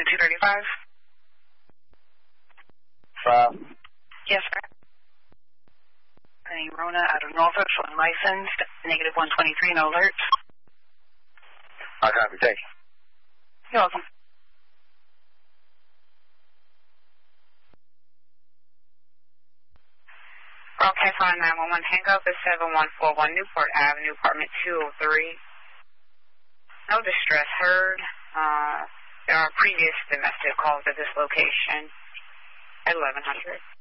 to 235? 5. Yes, sir. Rona out of Norfolk, showing licensed, negative 123, no alerts. I copy, thank you. You're welcome. Broadcast on 911, hangup is 7141 Newport Avenue, apartment 203. No distress heard. There are previous domestic calls at this location at 1100.